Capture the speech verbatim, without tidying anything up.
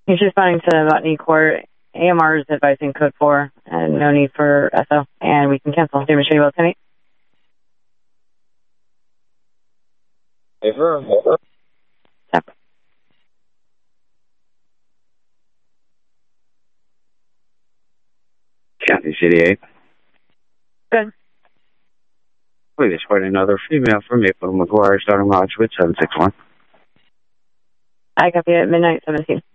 He's responding to Botany Court. A M R is advising code four, and no need for S O, and we can cancel. David Shady Wells, ten eight. Favor, over. Stop. County City eight. Good. Please escort another female from Maple McGuire, starting lodge with seven six one. I copy at midnight seventeen.